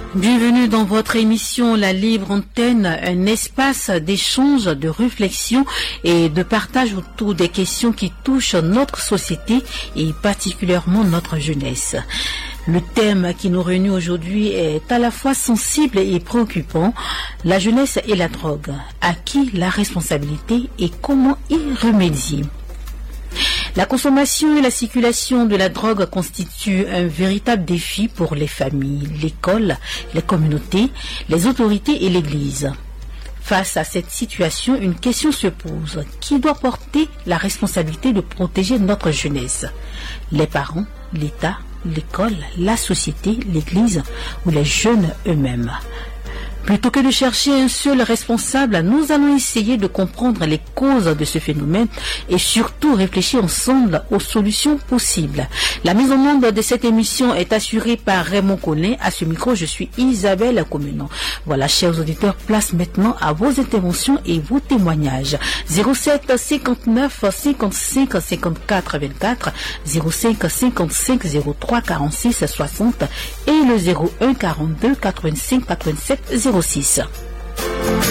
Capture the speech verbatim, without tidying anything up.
Bienvenue dans votre émission La Libre Antenne, un espace d'échange, de réflexion et de partage autour des questions qui touchent notre société et particulièrement notre jeunesse. Le thème qui nous réunit aujourd'hui est à la fois sensible et préoccupant, la jeunesse et la drogue. À qui la responsabilité et comment y remédier? La consommation et la circulation de la drogue constituent un véritable défi pour les familles, l'école, les communautés, les autorités et l'Église. Face à cette situation, une question se pose. Qui doit porter la responsabilité de protéger notre jeunesse? Les parents, l'État, l'école, la société, l'Église ou les jeunes eux-mêmes? Plutôt que de chercher un seul responsable, nous allons essayer de comprendre les causes de ce phénomène et surtout réfléchir ensemble aux solutions possibles. La mise au monde de cette émission est assurée par Raymond Collin. À ce micro, je suis Isabelle Comenon. Voilà, chers auditeurs, place maintenant à vos interventions et vos témoignages. zéro sept cinquante-neuf cinquante-cinq cinquante-quatre vingt-quatre, zéro cinq cinquante-cinq zéro trois quarante-six soixante et le zéro un quarante-deux quatre-vingt-cinq quatre-vingt-sept zéro six.